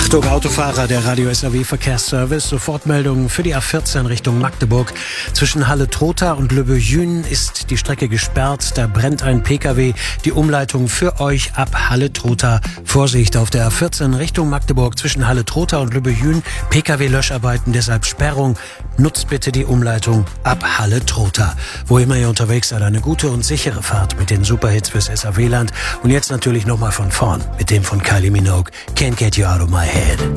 Achtung Autofahrer, der Radio SAW Verkehrsservice. Sofortmeldung für die A14 Richtung Magdeburg. Zwischen Halle-Trotha und Lübbe-Jühn ist die Strecke gesperrt. Da brennt ein PKW. Die Umleitung für euch ab Halle-Trotha. Vorsicht auf der A14 Richtung Magdeburg zwischen Halle-Trotha und Lübbe-Jühn. PKW-Löscharbeiten, deshalb Sperrung. Nutzt bitte die Umleitung ab Halle-Trotha. Wo immer ihr unterwegs seid, eine gute und sichere Fahrt mit den Superhits fürs SAW-Land. Und jetzt natürlich nochmal von vorn mit dem von Kylie Minogue. Can't Get You Out of My Head.